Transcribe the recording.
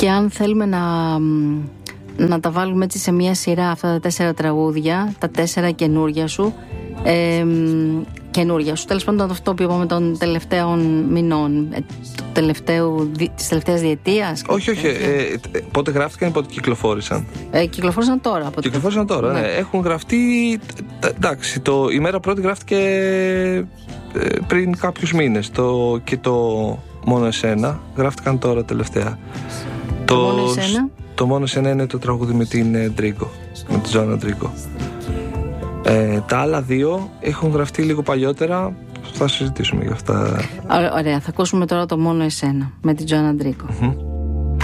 Και αν θέλουμε να τα βάλουμε έτσι σε μια σειρά αυτά τα 4 τραγούδια, τα 4 καινούρια σου, τέλος πάντων αυτό που είπαμε των τελευταίων μηνών, της τελευταίας διετίας. Όχι, πότε γράφτηκαν ή πότε κυκλοφόρησαν? Κυκλοφόρησαν τώρα. Κυκλοφόρησαν τώρα, ναι. Έχουν γραφτεί, εντάξει, η μέρα πρώτη γράφτηκε πριν κάποιους μήνες, και το Μόνο Εσένα γράφτηκαν τώρα τελευταία. Το Μόνο Εσένα? Το Μόνο Εσένα είναι το τραγούδι με την Ντρίγκο, με την Τζοάννα Ντρίγκο. Τα άλλα 2 έχουν γραφτεί λίγο παλιότερα. Θα συζητήσουμε για αυτά. Ωραία, θα ακούσουμε τώρα το Μόνο Εσένα με την Τζοάννα Ντρίγκο.